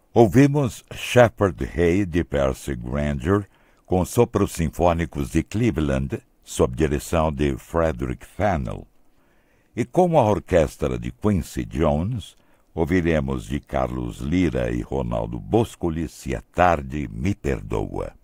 Ouvimos Shepherd Hay de Percy Grainger, com sopros sinfônicos de Cleveland, sob direção de Frederick Fennell. E com a orquestra de Quincy Jones, ouviremos de Carlos Lyra e Ronaldo Boscoli Se a Tarde Me Perdoa.